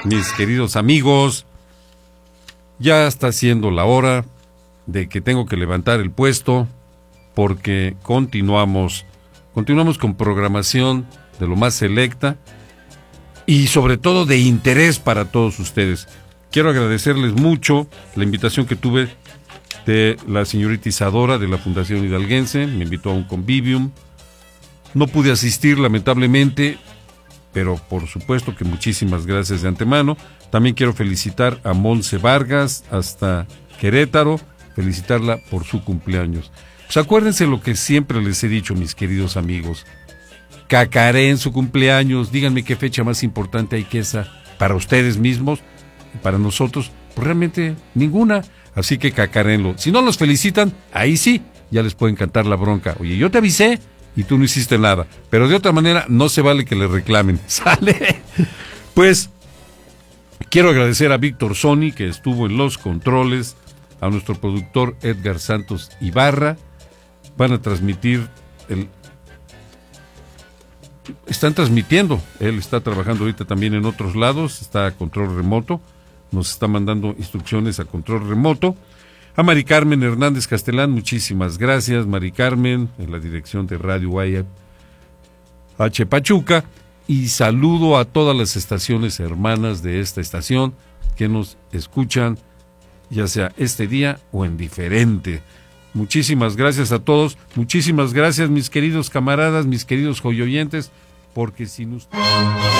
mis queridos amigos, ya está siendo la hora de que tengo que levantar el puesto porque continuamos con programación de lo más selecta y sobre todo de interés para todos ustedes. Quiero agradecerles mucho la invitación que tuve de la señorita Isadora de la Fundación Hidalguense, me invitó a un convivium. No pude asistir lamentablemente, pero por supuesto que muchísimas gracias de antemano. También quiero felicitar a Monse Vargas hasta Querétaro, felicitarla por su cumpleaños. Pues acuérdense lo que siempre les he dicho, mis queridos amigos. Cacaré en su cumpleaños, díganme qué fecha más importante hay que esa para ustedes mismos y para nosotros, pues realmente ninguna, así que cacaréenlo. Si no los felicitan, ahí sí, ya les pueden cantar la bronca. Oye, yo te avisé y tú no hiciste nada, pero de otra manera no se vale que le reclamen, ¿sale? Pues quiero agradecer a Víctor Sony, que estuvo en los controles, a nuestro productor Edgar Santos Ibarra. Van a transmitir están transmitiendo, él está trabajando ahorita también en otros lados, está a control remoto, nos está mandando instrucciones a control remoto. A Mari Carmen Hernández Castelán, muchísimas gracias, Mari Carmen, en la dirección de Radio H Pachuca, y saludo a todas las estaciones hermanas de esta estación que nos escuchan, ya sea este día o en diferente. Muchísimas gracias a todos, muchísimas gracias mis queridos camaradas, mis queridos joyoyentes, porque sin ustedes...